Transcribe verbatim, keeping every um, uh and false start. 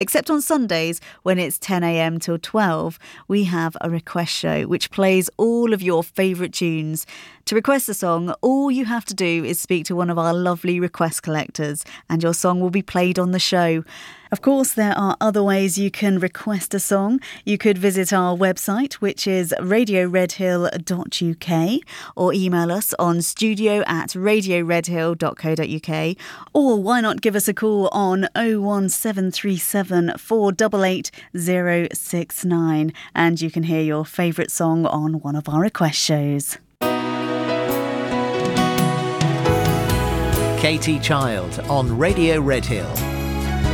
Except on Sundays, when it's ten a.m. till twelve, we have a request show which plays all of your favourite tunes. To request a song, all you have to do is speak to one of our lovely request collectors and your song will be played on the show. Of course, there are other ways you can request a song. You could visit our website, which is radio redhill dot u k, or email us on studio at radio redhill dot co dot u k, or why not give us a call on oh one seven three seven four eight eight oh six nine, and you can hear your favourite song on one of our request shows. Katie Child on Radio Redhill.